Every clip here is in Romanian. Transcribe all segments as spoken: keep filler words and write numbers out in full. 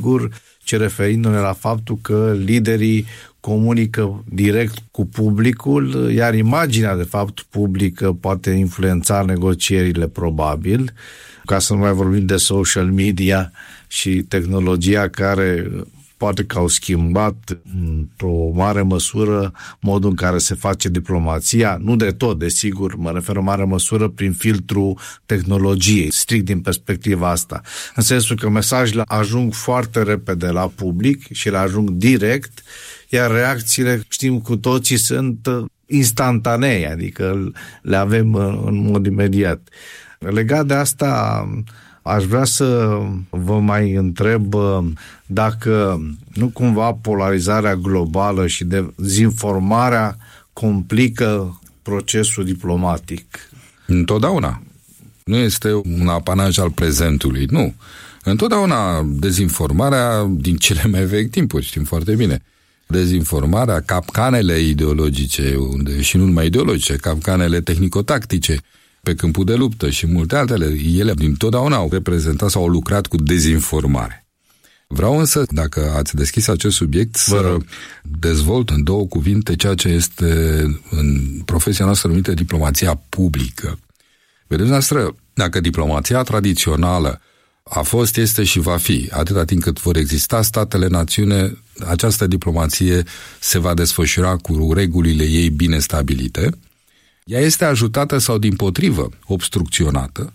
desigur, ce referindu-ne la faptul că liderii comunică direct cu publicul, iar imaginea, de fapt, publică poate influența negocierile, probabil, ca să nu mai vorbim de social media și tehnologia care poate că au schimbat într-o mare măsură modul în care se face diplomația, nu de tot, desigur, mă refer în mare măsură prin filtrul tehnologiei, strict din perspectiva asta. În sensul că mesajele ajung foarte repede la public și le ajung direct, iar reacțiile, știm cu toții, sunt instantanee, adică le avem în mod imediat. Legat de asta, aș vrea să vă mai întreb dacă nu cumva polarizarea globală și dezinformarea complică procesul diplomatic. Întotdeauna. Nu este un apanaj al prezentului, nu. Întotdeauna dezinformarea din cele mai vechi timpuri, știm foarte bine. Dezinformarea, capcanele ideologice, unde, și nu numai ideologice, capcanele tehnico-tactice, pe câmpul de luptă și multe altele, ele dintotdeauna au reprezentat sau au lucrat cu dezinformare. Vreau însă, dacă ați deschis acest subiect, să dezvolt în două cuvinte ceea ce este în profesia noastră numită diplomația publică. Vedeți, noastră, dacă diplomația tradițională a fost, este și va fi, atâta timp cât vor exista statele națiune, această diplomație se va desfășura cu regulile ei bine stabilite. Ea este ajutată sau dimpotrivă obstrucționată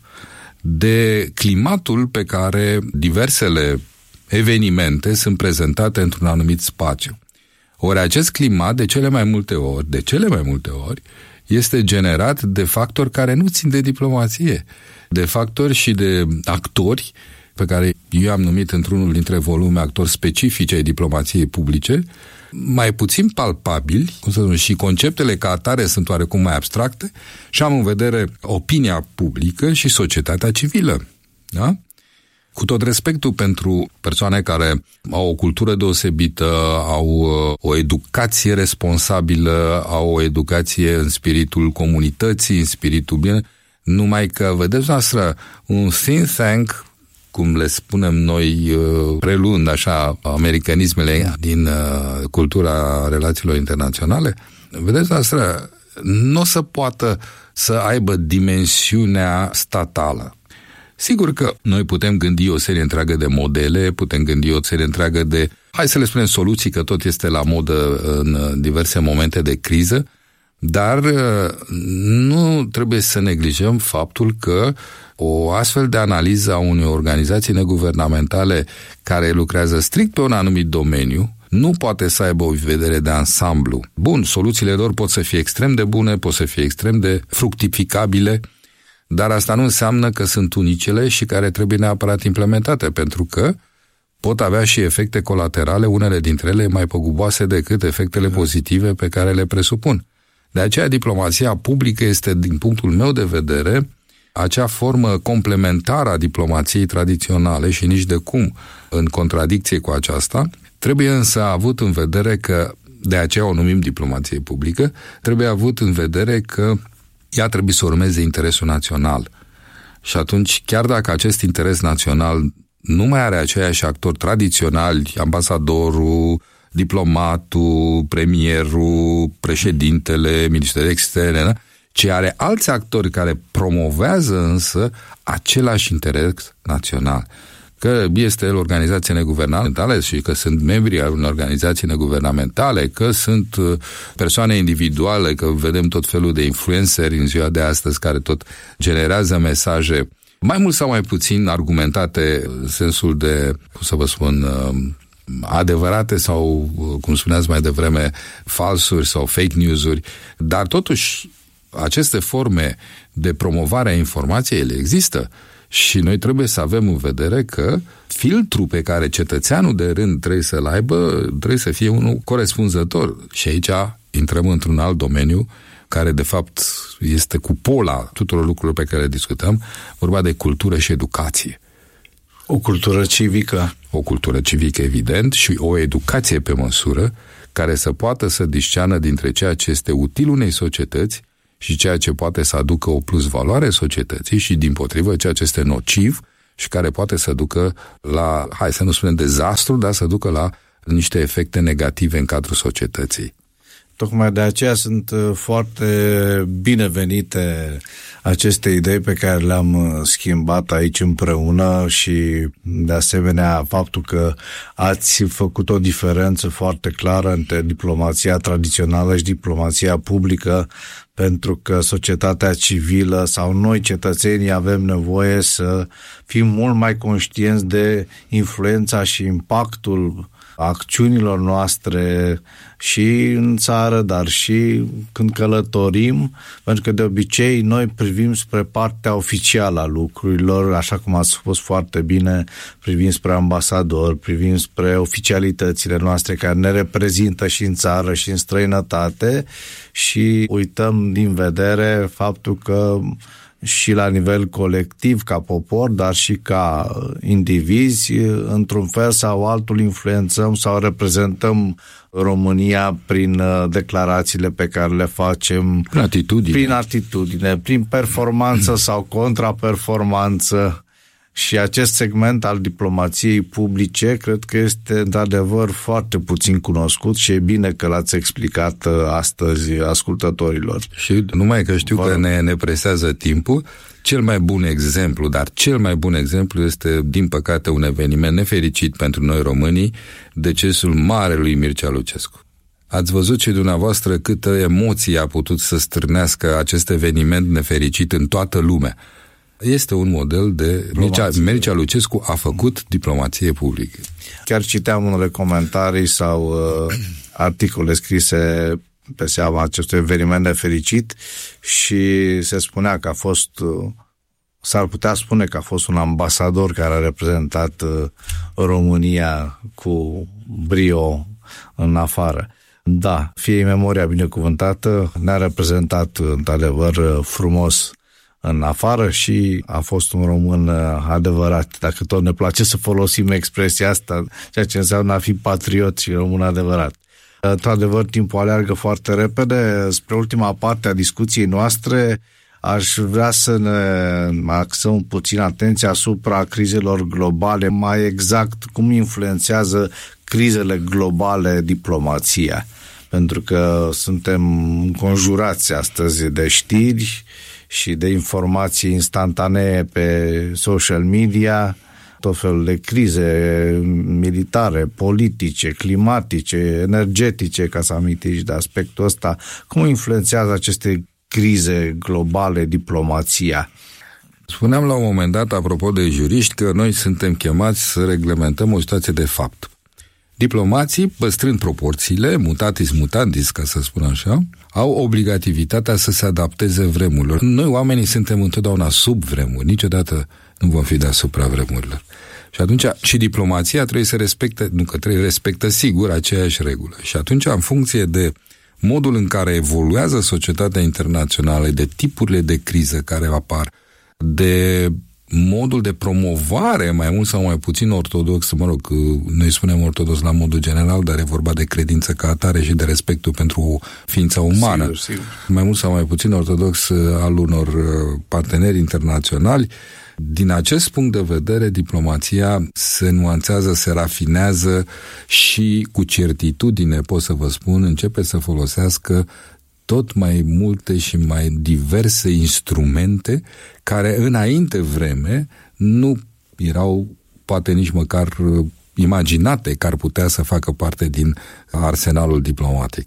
de climatul pe care diversele evenimente sunt prezentate într-un anumit spațiu. Ori acest climat de cele mai multe ori, de cele mai multe ori, este generat de factori care nu țin de diplomație, de factori și de actori pe care eu am numit într-unul dintre volume actori specifici ai diplomației publice, mai puțin palpabili, cum să spun, și conceptele ca atare sunt oarecum mai abstracte, și am în vedere opinia publică și societatea civilă. Da? Cu tot respectul pentru persoane care au o cultură deosebită, au o educație responsabilă, au o educație în spiritul comunității, în spiritul bine, numai că, vedeți noastră, un think tank, cum le spunem noi, preluând așa americanismele din cultura relațiilor internaționale, vedeți noastră, nu o să poată să aibă dimensiunea statală. Sigur că noi putem gândi o serie întreagă de modele, putem gândi o serie întreagă de, hai să le spunem, soluții, că tot este la modă în diverse momente de criză, dar nu trebuie să neglijăm faptul că o astfel de analiză a unei organizații neguvernamentale care lucrează strict pe un anumit domeniu nu poate să aibă o vedere de ansamblu. Bun, soluțiile lor pot să fie extrem de bune, pot să fie extrem de fructificabile, dar asta nu înseamnă că sunt unicele și care trebuie neapărat implementate, pentru că pot avea și efecte colaterale, unele dintre ele mai păguboase decât efectele pozitive pe care le presupun. De aceea, diplomația publică este, din punctul meu de vedere, acea formă complementară a diplomației tradiționale și nici de cum în contradicție cu aceasta. Trebuie însă avut în vedere că, de aceea o numim diplomație publică, trebuie avut în vedere că ea trebuie să urmeze interesul național. Și atunci, chiar dacă acest interes național nu mai are aceiași actori tradiționali, ambasadorul, diplomatul, premierul, președintele, ministrul de externe, ci are alți actori care promovează însă același interes național. Că este el organizație neguvernamentală și că sunt membri ai unei organizații neguvernamentale, că sunt persoane individuale, că vedem tot felul de influenceri în ziua de astăzi care tot generează mesaje mai mult sau mai puțin argumentate în sensul de, cum să vă spun, adevărate sau, cum spuneați mai devreme, falsuri sau fake news-uri, dar totuși aceste forme de promovare a informației, ele există și noi trebuie să avem în vedere că filtrul pe care cetățeanul de rând trebuie să-l aibă, trebuie să fie unul corespunzător. Și aici intrăm într-un alt domeniu care de fapt este cupola tuturor lucrurilor pe care le discutăm, vorba de cultură și educație. O cultură civică. O cultură civică, evident, și o educație pe măsură care să poată să disceană dintre ceea ce este util unei societăți și ceea ce poate să aducă o plusvaloare societății și, dimpotrivă, ceea ce este nociv și care poate să ducă la, hai să nu spunem dezastru, dar să ducă la niște efecte negative în cadrul societății. Tocmai de aceea sunt foarte binevenite aceste idei pe care le-am schimbat aici împreună și, de asemenea, faptul că ați făcut o diferență foarte clară între diplomația tradițională și diplomația publică, pentru că societatea civilă sau noi, cetățenii, avem nevoie să fim mult mai conștienți de influența și impactul acțiunilor noastre și în țară, dar și când călătorim, pentru că de obicei noi privim spre partea oficială a lucrurilor, așa cum ați spus foarte bine, privim spre ambasadori, privim spre oficialitățile noastre care ne reprezintă și în țară și în străinătate și uităm din vedere faptul că și la nivel colectiv, ca popor, dar și ca indivizi, într-un fel sau altul influențăm sau reprezentăm România prin declarațiile pe care le facem, prin atitudine, prin, atitudine, prin performanță sau contraperformanță. Și acest segment al diplomației publice cred că este într-adevăr foarte puțin cunoscut și e bine că l-ați explicat astăzi ascultătorilor. Și numai că știu Vă... că ne, ne presează timpul, cel mai bun exemplu, dar cel mai bun exemplu este, din păcate, un eveniment nefericit pentru noi românii, decesul marelui Mircea Lucescu. Ați văzut și dumneavoastră câtă emoție a putut să strânească acest eveniment nefericit în toată lumea. Este un model de... Mircea, Mircea Lucescu a făcut diplomație publică. Chiar citeam unele comentarii sau uh, articole scrise pe seama acestui eveniment nefericit și se spunea că a fost... Uh, s-ar putea spune că a fost un ambasador care a reprezentat uh, România cu brio în afară. Da, fie memoria binecuvântată, ne-a reprezentat într-adevăr frumos în afară și a fost un român adevărat. Dacă tot ne place să folosim expresia asta, ceea ce înseamnă a fi patriot și român adevărat. Într-adevăr, timpul aleargă foarte repede. Spre ultima parte a discuției noastre, aș vrea să ne axăm puțin atenția asupra crizelor globale, mai exact cum influențează crizele globale diplomația. Pentru că suntem înconjurați astăzi de știri și de informații instantanee pe social media, tot felul de crize militare, politice, climatice, energetice, ca să amintiți de aspectul ăsta. Cum influențează aceste crize globale diplomația? Spuneam la un moment dat, apropo de juriști, că noi suntem chemați să reglementăm o situație de fapt. Diplomații, păstrând proporțiile, mutatis mutandis, ca să spun așa, au obligativitatea să se adapteze vremurilor. Noi, oamenii, suntem întotdeauna sub vremuri, niciodată nu vom fi deasupra vremurilor. Și atunci și diplomația trebuie să respecte, nu că trebuie respectă sigur aceeași regulă. Și atunci, în funcție de modul în care evoluează societatea internațională, de tipurile de criză care apar, de modul de promovare, mai mult sau mai puțin ortodox, mă rog, noi spunem ortodox la modul general, dar e vorba de credință ca atare și de respectul pentru ființa umană. Sigur, sigur. Mai mult sau mai puțin ortodox al unor parteneri internaționali. Din acest punct de vedere, diplomația se nuanțează, se rafinează și cu certitudine, pot să vă spun, începe să folosească tot mai multe și mai diverse instrumente care înainte vreme nu erau poate nici măcar imaginate că ar putea să facă parte din arsenalul diplomatic.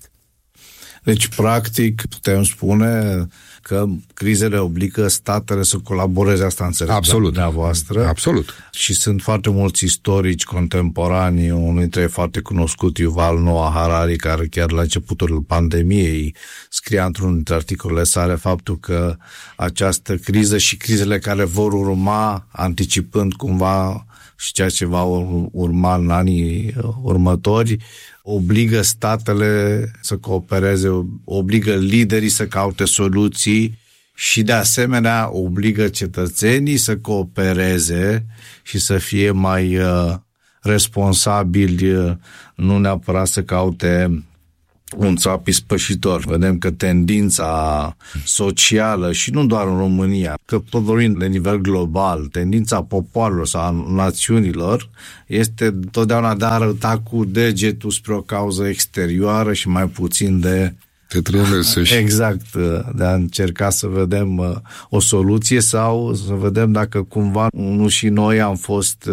Deci, practic, putem spune că crizele obligă statele să colaboreze, asta înțeleg. Absolut. Dumneavoastră. Absolut. Și sunt foarte mulți istorici contemporani, unul dintre ei foarte cunoscut, Yuval Noah Harari, care chiar la începutul pandemiei scria într-unul dintre articolele sale faptul că această criză și crizele care vor urma, anticipând cumva și ceea ce va urma în anii următori, obligă statele să coopereze, obligă liderii să caute soluții și, de asemenea, obligă cetățenii să coopereze și să fie mai uh, responsabili, uh, nu neapărat să caute un țap ispășitor. Vedem că tendința socială, și nu doar în România, că tot vorbim de nivel global, tendința popoarelor sau a națiunilor este totdeauna de a arăta cu degetul spre o cauză exterioară și mai puțin de... Exact, de a încerca să vedem o soluție sau să vedem dacă cumva nu și noi am fost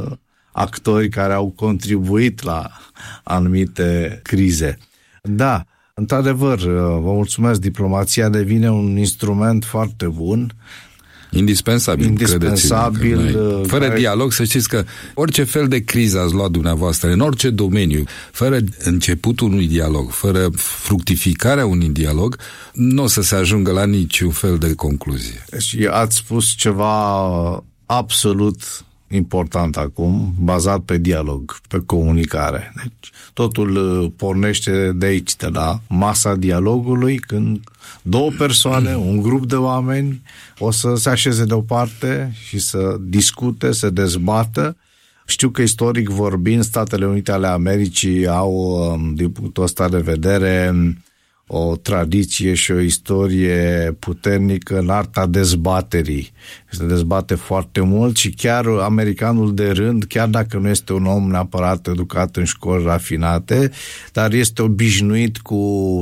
actori care au contribuit la anumite crize. Da, într-adevăr, vă mulțumesc, diplomația devine un instrument foarte bun. Indispensabil, Indispensabil credeți-mă. Fără care... dialog, să știți că orice fel de criză ați luat dumneavoastră, în orice domeniu, fără începutul unui dialog, fără fructificarea unui dialog, nu o să se ajungă la niciun fel de concluzie. Și ați spus ceva absolut important acum, bazat pe dialog, pe comunicare. Deci, totul pornește de aici, de la masa dialogului, când două persoane, un grup de oameni o să se așeze deoparte și să discute, să dezbată. Știu că, istoric vorbind, Statele Unite ale Americii au, din punctul ăsta de vedere, o tradiție și o istorie puternică în arta dezbaterii. Se dezbate foarte mult și chiar americanul de rând, chiar dacă nu este un om neapărat educat în școli rafinate, dar este obișnuit cu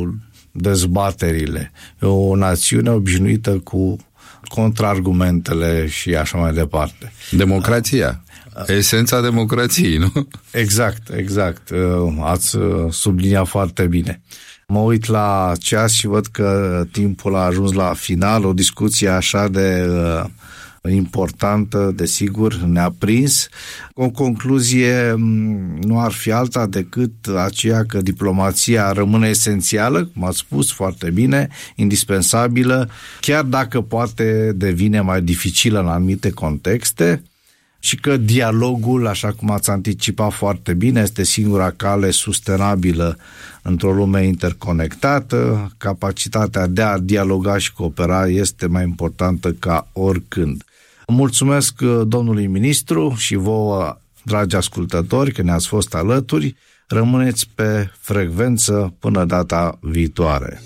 dezbaterile. E o națiune obișnuită cu contraargumentele și așa mai departe. Democrația. Esența democrației, nu? Exact, exact. Ați subliniat foarte bine. Mă uit la ceas și văd că timpul a ajuns la final, o discuție așa de uh, importantă, desigur, ne-a prins. O concluzie nu ar fi alta decât aceea că diplomația rămâne esențială, cum ați spus foarte bine, indispensabilă, chiar dacă poate devine mai dificilă în anumite contexte, și că dialogul, așa cum ați anticipat foarte bine, este singura cale sustenabilă într-o lume interconectată. Capacitatea de a dialoga și coopera este mai importantă ca oricând. Mulțumesc domnului ministru și vouă, dragi ascultători, că ne-ați fost alături. Rămâneți pe frecvență până data viitoare.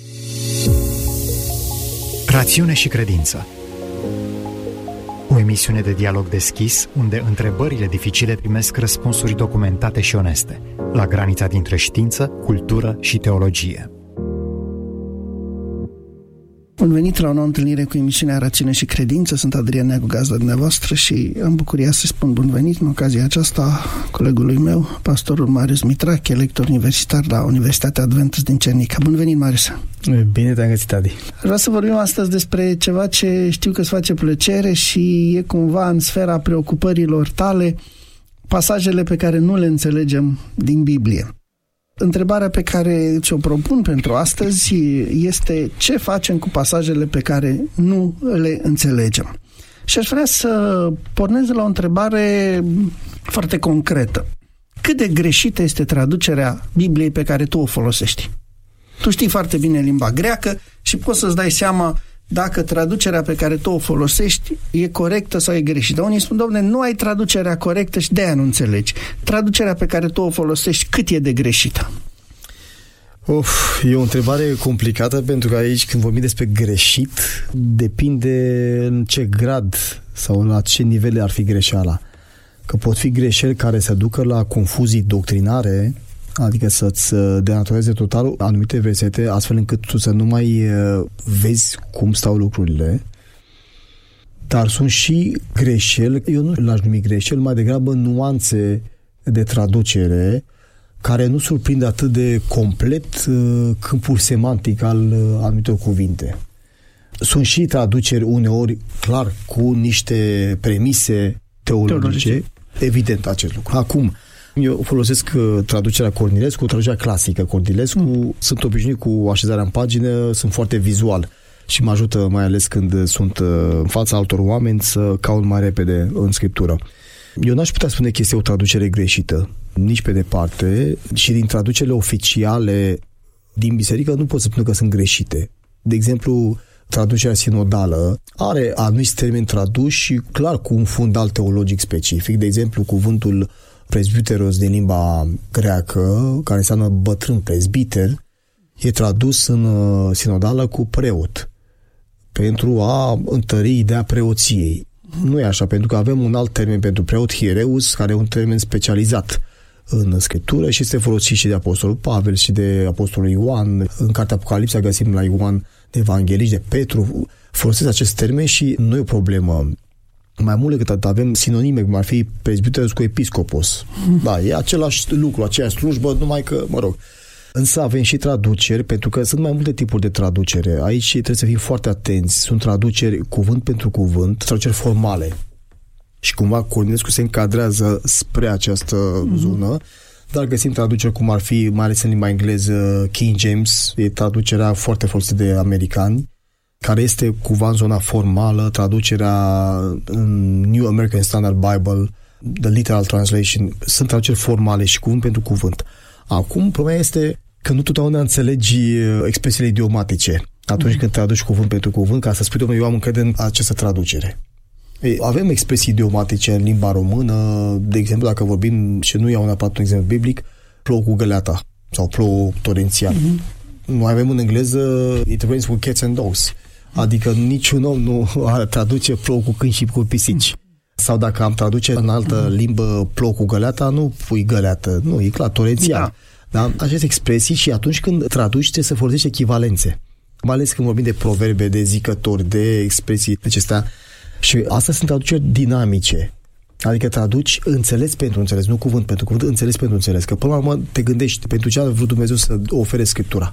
Rațiune și credință. O emisiune de dialog deschis, unde întrebările dificile primesc răspunsuri documentate și oneste, la granița dintre știință, cultură și teologie. Bun venit la o nouă întâlnire cu emisiunea Rațiune și Credință. Sunt Adrian Neagu, gazda dumneavoastră, și am bucuria să spun bun venit în ocazia aceasta colegului meu, pastorul Marius Mitrache, lector universitar la Universitatea Adventist din Cernica. Bun venit, Marius! Bine te-am găsit, Adi! Vreau să vorbim astăzi despre ceva ce știu că îți face plăcere și e cumva în sfera preocupărilor tale, pasajele pe care nu le înțelegem din Biblie. Întrebarea pe care ți-o propun pentru astăzi este: ce facem cu pasajele pe care nu le înțelegem? Și aș vrea să pornesc de la o întrebare foarte concretă. Cât de greșită este traducerea Bibliei pe care tu o folosești? Tu știi foarte bine limba greacă și poți să-ți dai seama dacă traducerea pe care tu o folosești e corectă sau e greșită. Unii spun: dom'le, nu ai traducerea corectă și de-aia nu înțelegi. Traducerea pe care tu o folosești, cât e de greșită? Of, e o întrebare complicată, pentru că aici, când vorbim despre greșit, depinde în ce grad sau la ce nivele ar fi greșeala. Că pot fi greșeli care se ducă la confuzii doctrinare, adică să-ți denatureze total anumite versete, astfel încât tu să nu mai vezi cum stau lucrurile. Dar sunt și greșeli, eu nu l-aș numi greșeli, mai degrabă nuanțe de traducere, care nu surprind atât de complet câmpul semantic al anumitor cuvinte. Sunt și traduceri uneori, clar, cu niște premise teologice, teologice. Evident acest lucru. Acum, eu folosesc traducerea Cornilescu, traducerea clasică Cornilescu, mm. sunt obișnuit cu așezarea în pagină, sunt foarte vizual și mă ajută, mai ales când sunt în fața altor oameni, să caut mai repede în scriptură. Eu n-aș putea spune că este o traducere greșită, nici pe departe, și din traducerile oficiale din biserică nu pot să spun că sunt greșite. De exemplu, traducerea sinodală are anumiți termeni traduși și clar cu un fundal teologic specific. De exemplu, cuvântul presbyteros din limba greacă, care înseamnă bătrân, presbiter, e tradus în sinodală cu preot, pentru a întări ideea preoției. Nu e așa, pentru că avem un alt termen pentru preot, hiereus, care e un termen specializat în Scriptură și este folosit și de Apostolul Pavel și de Apostolul Ioan. În cartea Apocalipsa găsim la Ioan de evanghelist, de Petru, folosesc acest termen și nu e o problemă. Mai mult decât atât, avem sinonime, cum ar fi presbiteros cu episcopos. Da, e același lucru, aceeași slujbă, numai că, mă rog. Însă avem și traduceri, pentru că sunt mai multe tipuri de traducere. Aici trebuie să fim foarte atenți. Sunt traduceri cuvânt pentru cuvânt, traduceri formale. Și cumva Cornilescu se încadrează spre această mm-hmm. zonă, dar găsim traduceri cum ar fi, mai ales în limba engleză, King James, e traducerea foarte folosită de americani, care este cumva în zona formală, traducerea în New American Standard Bible, The Literal Translation, sunt traduceri formale și cuvânt pentru cuvânt. Acum, problema este că nu totdeauna înțelegi expresiile idiomatice atunci mm. când traduci cuvânt pentru cuvânt, ca să spui, domnule, eu am încredere în această traducere. Ei, avem expresii idiomatice în limba română, de exemplu, dacă vorbim, și nu iau neapărat un exemplu biblic, plouă cu găleata sau plouă torențial. Mm-hmm. Noi avem în engleză It rains with cats and dogs, adică niciun om nu traduce plouă cu câini și cu pisici. Mm. Sau dacă am traduce în altă limbă plouă cu găleata, nu pui găleată, nu, e clar, torențial. Da. Da? Aceste expresii și atunci când traduci trebuie să folosești echivalențe. Mai ales când vorbim de proverbe, de zicători, de expresii acestea. Și astea sunt traduceri dinamice. Adică traduci înțeles pentru înțeles, nu cuvânt pentru cuvânt, înțeles pentru înțeles. Că până la urmă te gândești pentru ce a vrut Dumnezeu să ofere Scriptura.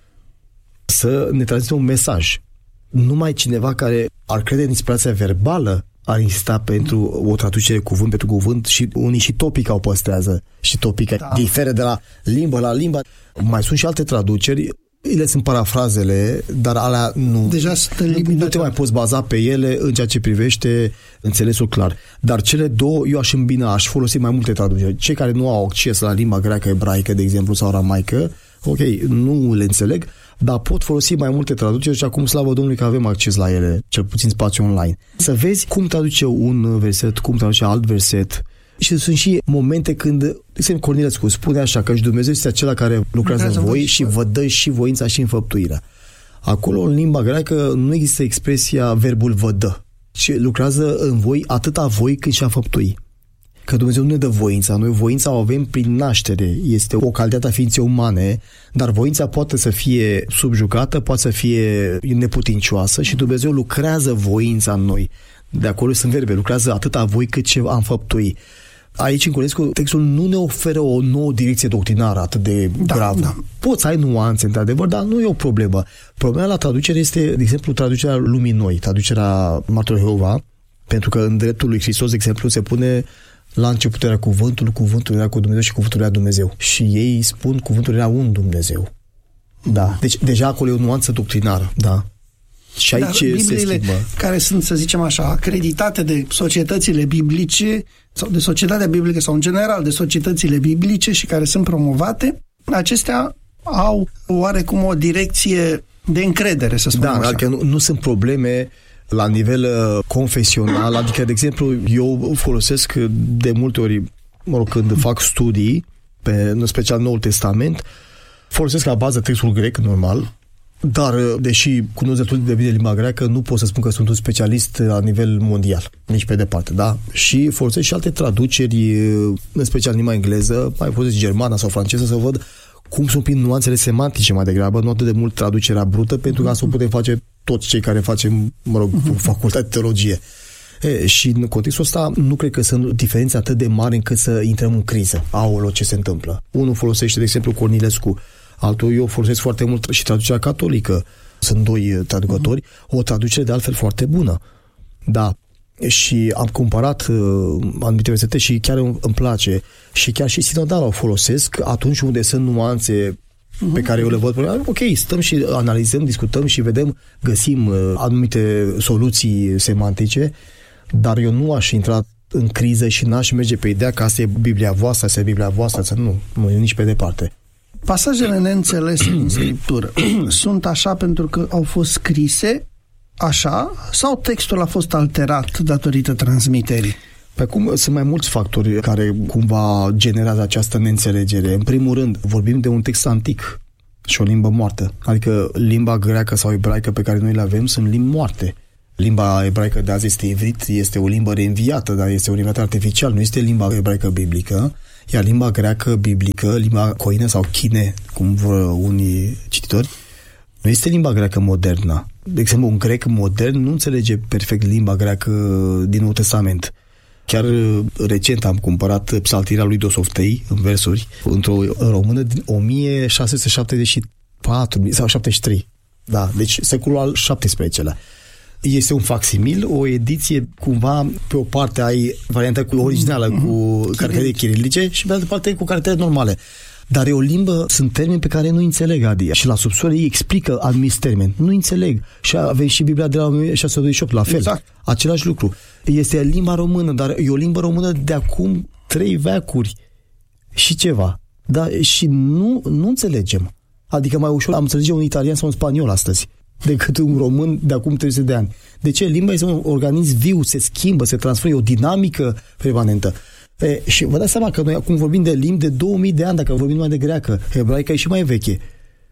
Să ne transmită un mesaj. Numai cineva care ar crede în inspirația verbală ar insista pentru o traducere cuvânt pentru cuvânt și unii și topica o păstrează și topica da. diferă de la limbă la limbă. Mai sunt și alte traduceri, ele sunt parafrazele, dar alea nu, deja sunt nu te mai poți baza pe ele în ceea ce privește înțelesul clar. Dar cele două, eu aș îmbina, aș folosi mai multe traduceri. Cei care nu au acces la limba greacă, ebraică, de exemplu, sau aramaică, ok, nu le înțeleg, dar pot folosi mai multe traduceri și acum, slavă Domnului, că avem acces la ele, cel puțin spațiu online. Să vezi cum traduce un verset, cum traduce alt verset. Și sunt și momente când, de exemplu, Cornilescu spune așa, că și Dumnezeu este acela care lucrează în voi și vă dă și voința și înfăptuirea. Acolo, în limba greacă, nu există expresia verbul vă dă, ci lucrează în voi atâta voi cât și a făptui. Că Dumnezeu nu ne dă voința, noi voința o avem prin naștere, este o calitate a ființei umane, dar voința poate să fie subjugată, poate să fie neputincioasă și Dumnezeu lucrează voința în noi. De acolo sunt verbe, lucrează atâta voi cât ce am făptui. Aici, în Cornilescu, textul nu ne oferă o nouă direcție doctrinară atât de da, gravă. Da. Poți să ai nuanțe, într-adevăr, dar nu e o problemă. Problema la traducere este, de exemplu, traducerea lumii noi, traducerea Martorului Jehova, pentru că în dreptul lui Hristos, de exemplu, se pune la început era cuvântul, cuvântul era cu Dumnezeu și cuvântul era Dumnezeu. Și ei spun cuvântul era un Dumnezeu. Da. Deci deja acolo e o nuanță doctrinară. Da. Și aici se schimbă. Care sunt, să zicem așa, acreditate de societățile biblice sau de societatea biblică sau în general de societățile biblice și care sunt promovate, acestea au oarecum o direcție de încredere, să spunem da, așa. Adică nu, nu sunt probleme la nivel uh, confesional, adică, de exemplu, eu folosesc de multe ori, mă rog, când fac studii, pe, în special Noul Testament, folosesc la bază textul grec, normal, dar, deși cunosc destul de bine limba greacă, nu pot să spun că sunt un specialist la nivel mondial, nici pe departe, da? Și folosesc și alte traduceri, în special în limba engleză, mai folosesc germana sau franceză, să văd cum sunt prin nuanțele semantice mai degrabă, nu atât de mult traducerea brută, pentru că asta o putem face toți cei care facem, mă rog, facultate de teologie. E, și în contextul ăsta nu cred că sunt diferențe atât de mari încât să intrăm în criză. Aoleo, ce se întâmplă? Unul folosește, de exemplu, Cornilescu, altul eu folosesc foarte mult și traducerea catolică. Sunt doi traducători, o traducere de altfel foarte bună. Da. Și am cumpărat uh, anumite versete și chiar îmi, îmi place. Și chiar și sinodal o folosesc atunci unde sunt nuanțe uh-huh. pe care eu le văd. Ok, stăm și analizăm, discutăm și vedem, găsim uh, anumite soluții semantice, dar eu nu aș intra în criză și n-aș merge pe ideea că asta e Biblia voastră, asta e Biblia voastră, asta nu, nu e nici pe departe. Pasajele neînțelese din Scriptură sunt așa pentru că au fost scrise așa sau textul a fost alterat datorită transmiterii? Pe cum sunt mai mulți factori care cumva generează această neînțelegere. În primul rând, vorbim de un text antic și o limbă moartă. Adică limba greacă sau ebraică pe care noi le avem sunt limbi moarte. Limba ebraică de azi este ivrit, este o limbă reînviată, dar este un inventar artificial, nu este limba ebraică biblică, iar limba greacă biblică, limba coine sau chine, cum vor unii cititori, nu este limba greacă modernă. De exemplu, un grec modern nu înțelege perfect limba greacă din Noul Testament. Chiar recent am cumpărat psaltirea lui Dosoftei în versuri, într-o română din o mie șase sute șaptezeci și patru sau șaptezeci și trei. Da, deci secolul al șaptesprezecelea. Este un facsimil, o ediție cumva, pe o parte ai varianta cu originală, mm-hmm. cu caractere chirilice și pe altă parte cu caractere normale. Dar e o limbă, sunt termeni pe care nu înțeleg, Adi. Și la subsol ei explică anumiți termeni. Nu înțeleg. Și avem și Biblia de la o mie șase sute douăzeci și opt, la fel. Exact. Același lucru. Este limba română, dar e o limbă română de acum trei veacuri și ceva. Dar și nu, nu înțelegem. Adică mai ușor am înțelege un italian sau un spaniol astăzi decât un român de acum trei sute de ani. De ce? Limba este un organism viu, se schimbă, se transformă, e o dinamică permanentă. E, și vă dați seama că noi acum vorbim de limbi de două mii de ani, dacă vorbim numai de greacă. Ebraica e și mai veche.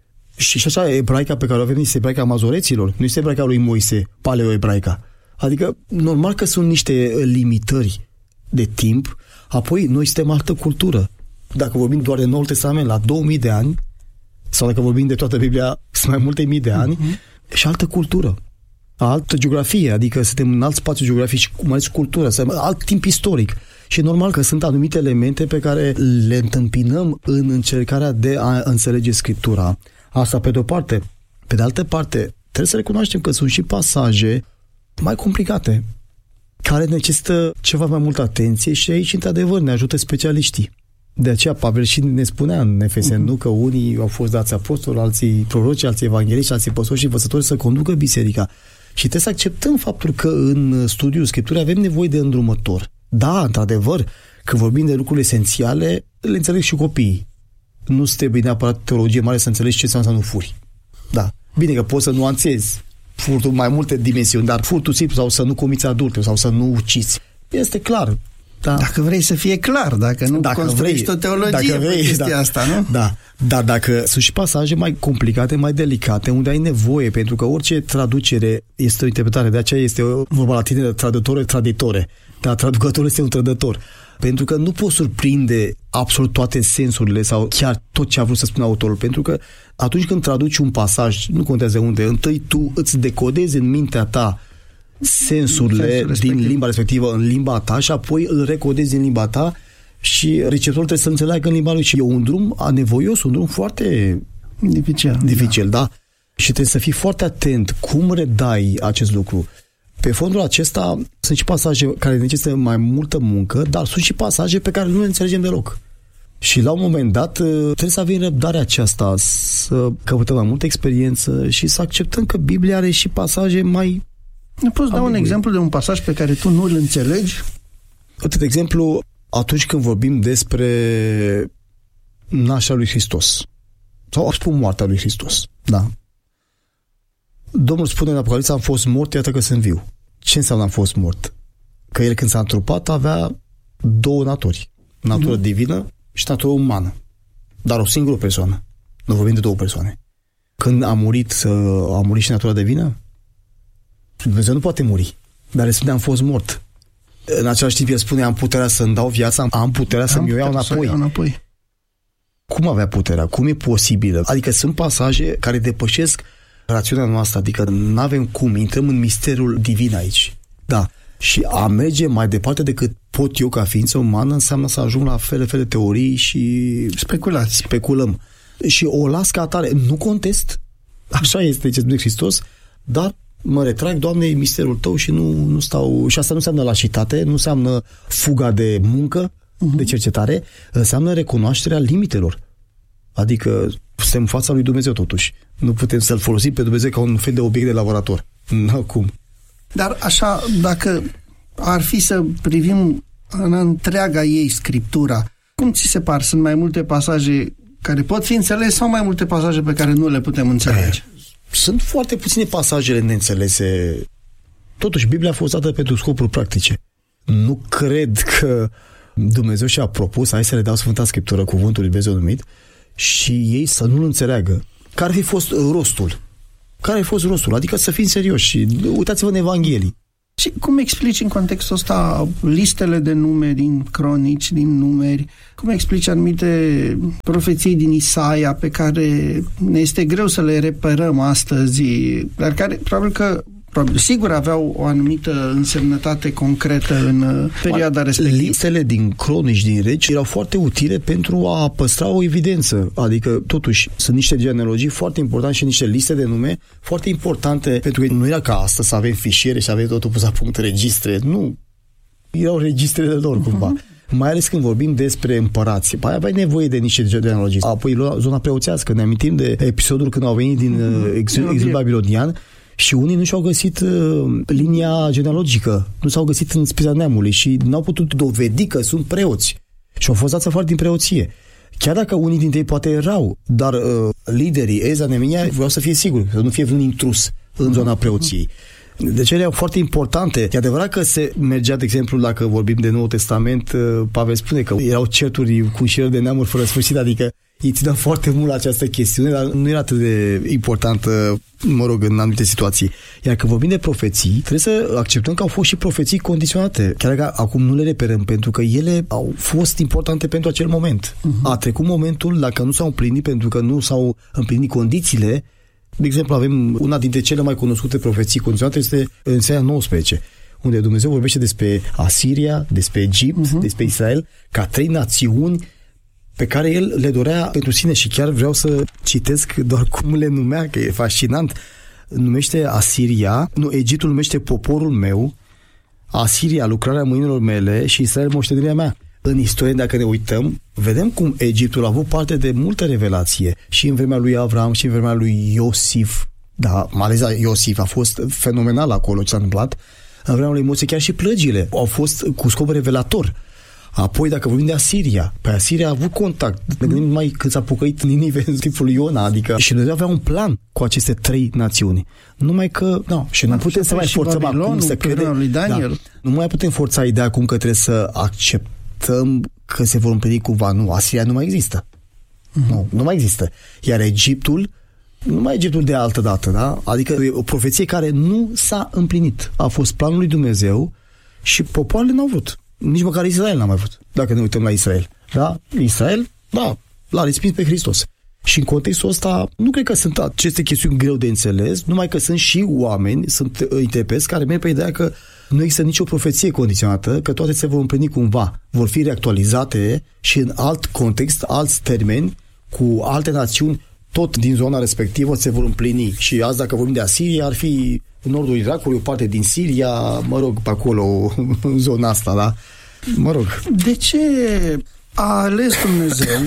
Și, și așa, ebraica pe care o avem este ebraica mazoreților, nu este ebraica lui Moise, paleo-ebraica. Adică, normal că sunt niște limitări de timp, apoi noi suntem altă cultură. Dacă vorbim doar de Noul Testament la două mii de ani, sau dacă vorbim de toată Biblia, sunt mai multe mii de ani, uh-huh. și altă cultură. Altă geografie, adică suntem în alt spațiu geografic și mai ales cultură, alt timp istoric. Și e normal că sunt anumite elemente pe care le întâmpinăm în încercarea de a înțelege Scriptura. Asta pe de-o parte. Pe de altă parte, trebuie să recunoaștem că sunt și pasaje mai complicate, care necesită ceva mai multă atenție și aici, într-adevăr, ne ajută specialiștii. De aceea Pavel și ne spunea în Efeseni, uh-huh. nu, că unii au fost dați apostoli, alții proroci, alții evangeliști, alții păstori și învățători să conducă biserica. Și trebuie să acceptăm faptul că în studiul Scripturii avem nevoie de îndrumător. Da, într-adevăr, când vorbim de lucruri esențiale, le înțeleg și copiii. Nu trebuie neapărat teologie mare să înțelegi ce înseamnă să nu furi. Da. Bine că poți să nuanțezi furtul mai multe dimensiuni, dar furtul simplu sau să nu comiți adulteri sau să nu uciți. Este clar. Da. Dacă vrei să fie clar, dacă nu dacă construiești vrei, o teologie dacă vrei, pe chestia da, asta, nu? Da, dar dacă sunt și pasaje mai complicate, mai delicate, unde ai nevoie, pentru că orice traducere este o interpretare, de aceea este vorba la tine de traducător, traditore, dar traducătorul este un trădător. Pentru că nu poți surprinde absolut toate sensurile sau chiar tot ce a vrut să spună autorul, pentru că atunci când traduci un pasaj, nu contează unde, întâi tu îți decodezi în mintea ta sensurile din limba respectivă în limba ta și apoi îl recodezi în limba ta și receptorul trebuie să înțeleagă în limba lui și e un drum anevoios, un drum foarte dificil, dificil da. da? Și trebuie să fii foarte atent cum redai acest lucru. Pe fondul acesta sunt și pasaje care necesită mai multă muncă, dar sunt și pasaje pe care nu le înțelegem deloc. Și la un moment dat trebuie să avem răbdarea aceasta, să căutăm mai multă experiență și să acceptăm că Biblia are și pasaje mai... Ne poți da un exemplu de un pasaj pe care tu nu îl înțelegi? Uite, de exemplu, atunci când vorbim despre nașterea lui Hristos sau spun moartea lui Hristos, da. Domnul spune în Apocalipsa, am fost mort, iată că sunt viu. Ce înseamnă am fost mort? Că el când s-a întrupat avea două naturi. Natură mm-hmm. divină și natură umană. Dar o singură persoană. Nu vorbim de două persoane. Când a murit, a murit și natura divină? Dumnezeu nu poate muri. Dar el spune, am fost mort. În același timp el spune, am puterea să-mi dau viața, am puterea să-mi o iau înapoi. înapoi. Cum avea puterea? Cum e posibilă? Adică sunt pasaje care depășesc rațiunea noastră, adică nu avem cum, intrăm în misterul divin aici. Da. Și a merge mai departe decât pot eu ca ființă umană înseamnă să ajung la fel fel de teorii și speculații. Speculăm. Și o las ca atare. Nu contest. Așa este ce spune Hristos, dar mă retrag, Doamne, e misterul tău și nu, nu stau... Și asta nu înseamnă lașitate, nu înseamnă fuga de muncă, uh-huh. de cercetare, înseamnă recunoașterea limitelor. Adică suntem în fața lui Dumnezeu totuși. Nu putem să-L folosim pe Dumnezeu ca un fel de obiect de laborator. Nu cum. Dar așa, dacă ar fi să privim în întreaga ei Scriptura, cum ți se par? Sunt mai multe pasaje care pot fi înțelese sau mai multe pasaje pe care nu le putem înțelege? Sunt foarte puține pasajele neînțelese. Totuși, Biblia a fost dată pentru scopuri practice. Nu cred că Dumnezeu și-a propus, hai să le dau Sfânta Scriptură, cuvântul lui Dumnezeu numit, și ei să nu-l înțeleagă. care ar fi fost rostul? Care a fost rostul? Adică să fim serioși. Uitați-vă în Evanghelii. Și cum explici în contextul ăsta listele de nume din cronici, din numeri? Cum explici anumite profeții din Isaia pe care ne este greu să le reperăm astăzi, dar care probabil că probabil, sigur aveau o anumită însemnătate concretă în perioada respectivă. Listele din cronici, din regi, erau foarte utile pentru a păstra o evidență. Adică, totuși, sunt niște genealogii foarte importante și niște liste de nume foarte importante, pentru că nu era ca astăzi să avem fișiere și avem totul pus la punct, registre. Nu. Erau registrele lor, cumva. Uh-huh. Mai ales când vorbim despre împărați. Păi aveai nevoie de niște genealogii. Apoi, zona preoțească. Ne amintim de episodul când au venit din uh, exil, exil babilonian și unii nu și-au găsit uh, linia genealogică, nu s-au găsit în spița neamului și n-au putut dovedi că sunt preoți. Și au fost dați afară din preoție. Chiar dacă unii dintre ei poate erau, dar uh, liderii, Ezra, Neemia, vreau să fie siguri, să nu fie vreun intrus în zona preoției. Deci ele erau foarte importante. E adevărat că se mergea, de exemplu, dacă vorbim de Noul Testament, uh, Pavel spune că erau certuri cu șiruri de neamuri fără sfârșit, adică îi ținea foarte mult la această chestiune, dar nu era atât de importantă, mă rog, în anumite situații. Iar când vorbim de profeții, trebuie să acceptăm că au fost și profeții condiționate. Chiar că acum nu le reperăm, pentru că ele au fost importante pentru acel moment. Uh-huh. A trecut momentul, dacă nu s-au împlinit, pentru că nu s-au împlinit condițiile. De exemplu, avem una dintre cele mai cunoscute profeții condiționate, este în Isaia nouăsprezece, unde Dumnezeu vorbește despre Asiria, despre Egipt, uh-huh. despre Israel, ca trei națiuni pe care el le dorea pentru sine. Și chiar vreau să citesc doar cum le numea, că e fascinant. Numește Asiria, nu, Egiptul numește poporul meu, Asiria lucrarea mâinilor mele și Israel moștenirea mea. În istorie, dacă ne uităm, vedem cum Egiptul a avut parte de multă revelație și în vremea lui Avram și în vremea lui Iosif. Da, mai ales Iosif a fost fenomenal acolo ce s-a întâmplat. În vremea lui Moise chiar și plăgile au fost cu scop revelator. Apoi, dacă vorbim de Asiria, pe Asiria a avut contact. Ne gândim mai când s-a pocăit Ninive în timpul lui Iona, adică și Dumnezeu avea un plan cu aceste trei națiuni. Numai că, nu, și nu da, putem să mai forțăm acum să credem. Da, nu mai putem forța ideea acum că trebuie să acceptăm că se vor împlini cumva. Nu, Asiria nu mai există. Uh-huh. Nu, nu mai există. Iar Egiptul, nu mai Egiptul de altă dată, da? Adică e o profeție care nu s-a împlinit. A fost planul lui Dumnezeu și popoarele n-au vrut. Nici măcar Israel n-a mai vrut, dacă ne uităm la Israel. Da? Israel, da, l-a respins pe Hristos. Și în contextul ăsta, nu cred că sunt aceste chestiuni greu de înțeles, numai că sunt și oameni, sunt interpreți care merg pe ideea că nu există nicio profeție condiționată, că toate se vor împlini cumva, vor fi reactualizate și în alt context, alți termeni, cu alte națiuni, tot din zona respectivă se vor împlini. Și azi, dacă vorbim de Asiria, ar fi în nordul Irakului, o parte din Siria, mă rog, pe acolo, în zona asta, da? Mă rog. De ce a ales Dumnezeu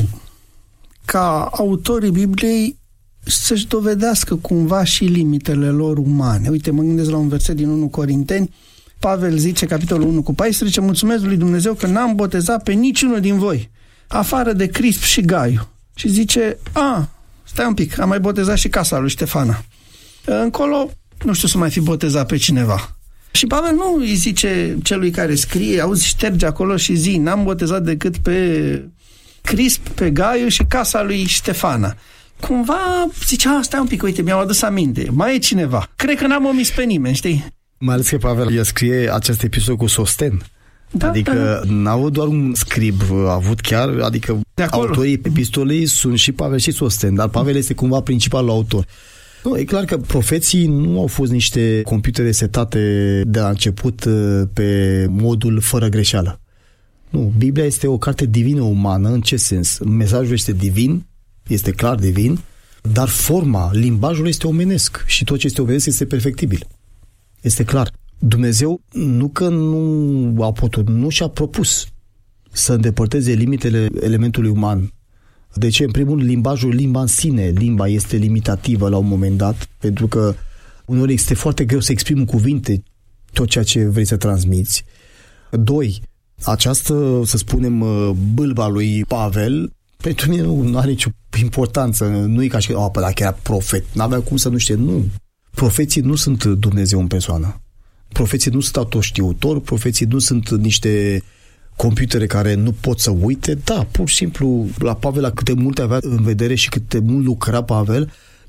ca autorii Bibliei să-și dovedească cumva și limitele lor umane? Uite, mă gândesc la un verset din întâi Corinteni. Pavel zice, capitolul unu cu paisprezece, mulțumesc lui Dumnezeu că n-am botezat pe niciunul din voi, afară de Crisp și Gaiu. Și zice, a, stai un pic, am mai botezat și casa lui Ștefana. Încolo, nu știu să mai fi botezat pe cineva. Și Pavel nu îi zice celui care scrie, auzi, șterge acolo și zi, n-am botezat decât pe Crisp, pe Gaiu și casa lui Ștefana. Cumva zice, a, stai un pic, uite, mi-am adus aminte, mai e cineva. Cred că n-am omis pe nimeni, știi? Mai ales că Pavel el scrie acest episod cu sosten. Da, adică da. N-a avut doar un scrib, a avut chiar, adică autorii epistolei sunt și Pavel și Sosten, dar Pavel este cumva principalul autor. Nu, e clar că profeții nu au fost niște computere setate de la început pe modul fără greșeală. Nu, Biblia este o carte divină umană, în ce sens? Mesajul este divin, este clar divin, dar forma, limbajul este omenesc și tot ce este omenesc este perfectibil. Este clar. Dumnezeu nu că nu a putut, nu și-a propus să îndepărteze limitele elementului uman. De ce? În primul rând, limbajul, limba în sine, limba este limitativă la un moment dat, pentru că uneori este foarte greu să exprimi în cuvinte tot ceea ce vrei să transmiți. Doi, această, să spunem, bâlba lui Pavel, pentru mine nu are nicio importanță, nu e ca și, oh, dacă era profet, n-avea cum să nu știe, nu. Profeții nu sunt Dumnezeu în persoană. Profeții nu sunt autoștiutori, profeții nu sunt niște computere care nu pot să uite. Da, pur și simplu, la Pavel, la câte multe avea în vedere și câte mult lucra Pavel,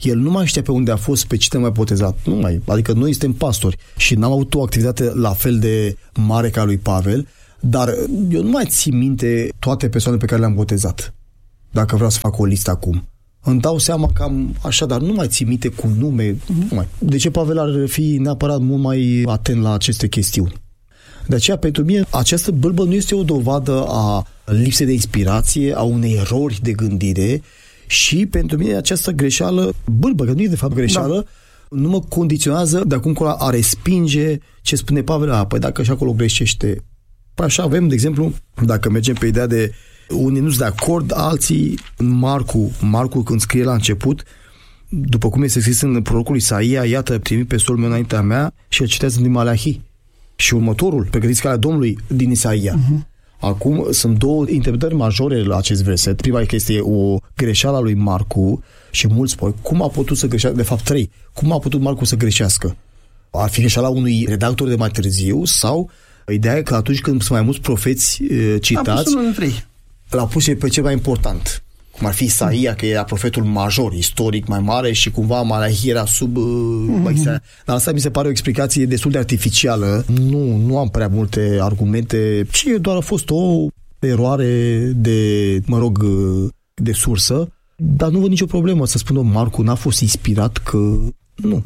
El nu mai știa pe unde a fost, pe cine mai botezat. Nu mai. Adică noi suntem pastori și n-am avut o activitate la fel de mare ca lui Pavel, dar eu nu mai țin minte toate persoanele pe care le-am botezat. Dacă vreau să fac o listă acum. Îmi dau seama că am așa, dar nu mai țin minte cu nume. Nu mai. De ce Pavel ar fi neapărat mult mai atent la aceste chestiuni? De aceea, pentru mine, această bâlbă nu este o dovadă a lipsei de inspirație, a unei erori de gândire și pentru mine această greșeală, bâlbă, că nu e de fapt greșeală, da. Nu mă condiționează de acum încolo a respinge ce spune Pavel. A, păi dacă și acolo greșește. Păi așa avem, de exemplu, dacă mergem pe ideea de unii nu sunt de acord, alții, Marcu, Marcu când scrie la început, după cum este scris în prorocul Isaia, iată, trimit pe solul meu înaintea mea și el citează din Malachi. Și următorul, pregătiți calea Domnului din Isaia. Uh-huh. Acum sunt două interpretări majore la acest verset. Prima este o greșeală a lui Marcu și mulți spun, cum a putut să greșească? De fapt, trei. Cum a putut Marcu să greșească? Ar fi greșeala unui redactor de mai târziu sau ideea e că atunci când sunt mai mulți profeți e, citați, l-a pus pe cel mai important. Cum ar fi Isaia, că era profetul major, istoric mai mare și cumva Malachi era sub... Mm-hmm. Dar asta mi se pare o explicație destul de artificială. Nu, nu am prea multe argumente, ci doar a fost o eroare de, mă rog, de sursă, dar nu văd nicio problemă să spună Marcu n-a fost inspirat, că nu.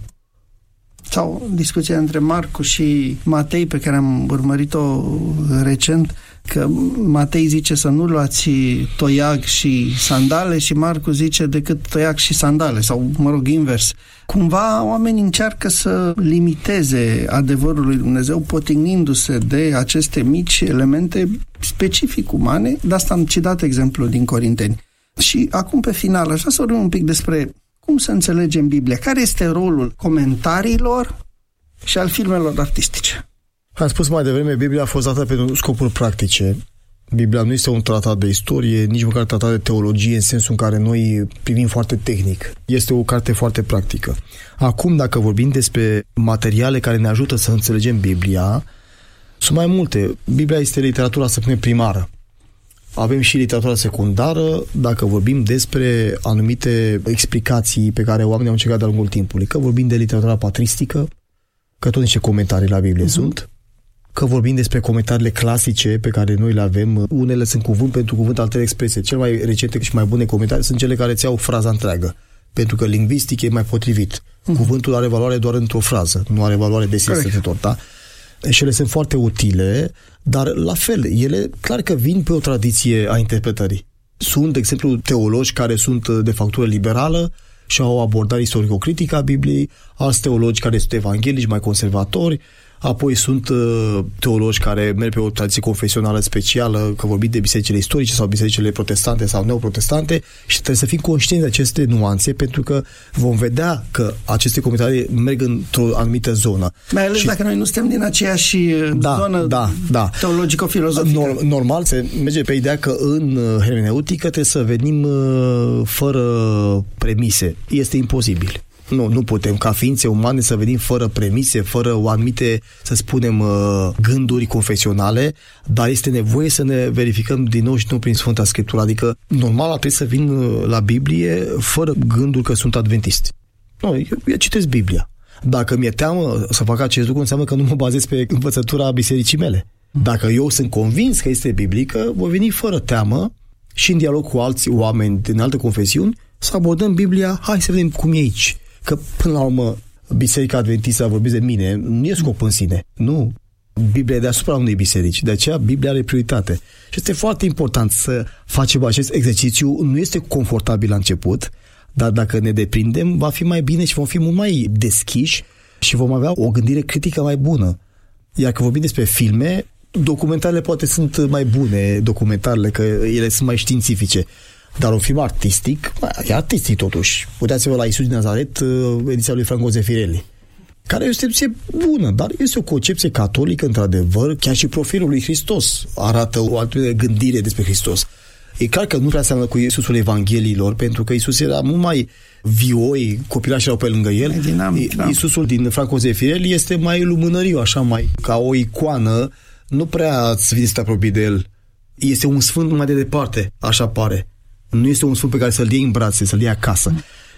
Sau discuția între Marcu și Matei, pe care am urmărit-o recent, că Matei zice să nu luați toiag și sandale și Marcu zice decât toiag și sandale, sau, mă rog, invers. Cumva oamenii încearcă să limiteze adevărul lui Dumnezeu potignindu-se de aceste mici elemente specific umane. De asta am citat exemplu din Corinteni. Și acum, pe final, aș vrea să vorbim un pic despre cum să înțelegem Biblia. Care este rolul comentariilor și al filmelor artistice? Am spus mai devreme, Biblia a fost dată pentru scopuri practice. Biblia nu este un tratat de istorie, nici măcar un tratat de teologie în sensul în care noi privim foarte tehnic. Este o carte foarte practică. Acum, dacă vorbim despre materiale care ne ajută să înțelegem Biblia, sunt mai multe. Biblia este literatura, să spunem, primară. Avem și literatura secundară, dacă vorbim despre anumite explicații pe care oamenii au încercat de-a lungul timpului. Că vorbim de literatura patristică, că tot niște comentarii la Biblie uh-huh. sunt, că vorbim despre comentariile clasice pe care noi le avem. Unele sunt cuvânt pentru cuvânt, altele expresie. Cele mai recente și mai bune comentarii sunt cele care îți iau fraza întreagă, pentru că lingvistic e mai potrivit. Uh-huh. Cuvântul are valoare doar într-o frază, nu are valoare de sine stătător, da? Și ele sunt foarte utile, dar la fel, ele clar că vin pe o tradiție a interpretării. Sunt, de exemplu, teologi care sunt de factură liberală și au o abordare istorico-critică a Bibliei, alți teologi care sunt evanghelici, mai conservatori, apoi sunt uh, teologi care merg pe o tradiție confesională specială, că vorbim de bisericile istorice sau bisericile protestante sau neoprotestante, și trebuie să fim conștienți de aceste nuanțe, pentru că vom vedea că aceste comentarii merg într-o anumită zonă. Mai ales și dacă noi nu suntem din aceeași da, zonă da, da. teologico-filozofică. Normal, normal se merge pe ideea că în hermeneutică trebuie să venim uh, fără premise. Este imposibil. Nu, nu putem, ca ființe umane, să venim fără premise, fără o anumite, să spunem, gânduri confesionale, dar este nevoie să ne verificăm din nou și nou prin Sfânta Scriptură. Adică, normal, trebuie să vin la Biblie fără gândul că sunt adventisti. Nu, eu, eu citesc Biblia. Dacă mi-e teamă să fac acest lucru, înseamnă că nu mă bazez pe învățătura bisericii mele. Dacă eu sunt convins că este biblică, voi veni fără teamă și în dialog cu alți oameni din alte confesiuni să abordăm Biblia, hai să vedem cum e aici. Că, până la urmă, Biserica Adventistă, a vorbit de mine, nu e scop în sine. Nu. Biblia e deasupra unei biserici. De aceea, Biblia are prioritate. Și este foarte important să facem acest exercițiu. Nu este confortabil la început, dar dacă ne deprindem, va fi mai bine și vom fi mult mai deschiși și vom avea o gândire critică mai bună. Iar că vorbim despre filme, documentarele poate sunt mai bune, documentarele, că ele sunt mai științifice. Dar un film artistic, e artistic totuși. Uitați-vă la Iisus din Nazaret, ediția lui Franco Zeffirelli, care este o concepție bună, dar este o concepție catolică, într-adevăr. Chiar și profilul lui Hristos arată o altă gândire despre Hristos. E clar că nu prea seamănă cu Iisusul Evangheliilor, pentru că Iisus era mult mai vioi, copilași erau pe lângă el. Dinamic, da. Iisusul din Franco Zeffirelli este mai lumânăriu, așa, mai ca o icoană, nu prea îți vine să te apropii de el. Este un sfânt mai de departe, așa pare. Nu este un sfânt pe care să-l iei în brațe, să-l iei acasă. Mm.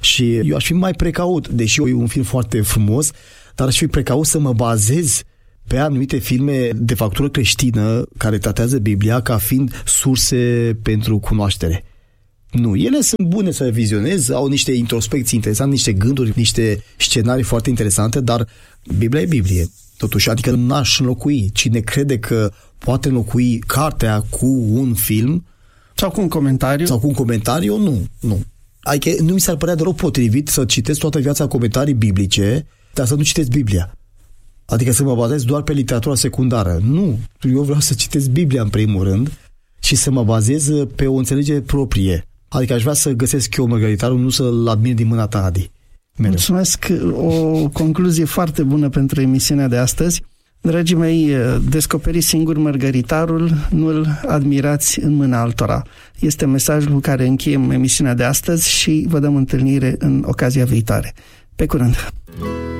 Și eu aș fi mai precaut, deși e un film foarte frumos, dar aș fi precaut să mă bazez pe anumite filme de factură creștină care tratează Biblia ca fiind surse pentru cunoaștere. Nu, ele sunt bune să le vizionez, au niște introspecții interesante, niște gânduri, niște scenarii foarte interesante, dar Biblia e Biblie. Totuși, adică n-aș înlocui. Cine crede că poate înlocui cartea cu un film sau cu un comentariu, sau cu un comentariu, nu, nu. Adică nu mi s-ar părea deloc potrivit să citesc toată viața comentarii biblice, dar să nu citesc Biblia. Adică să mă bazez doar pe literatura secundară. Nu, eu vreau să citesc Biblia în primul rând și să mă bazez pe o înțelegere proprie. Adică aș vrea să găsesc eu mărgăritarul, nu să-l admir din mâna ta, Adi. Mereu. Mulțumesc, o concluzie foarte bună pentru emisiunea de astăzi. Dragii mei, descoperiți singur mărgăritarul, nu-l admirați în mâna altora. Este mesajul cu care încheiem emisiunea de astăzi și vă dăm întâlnire în ocazia viitoare. Pe curând!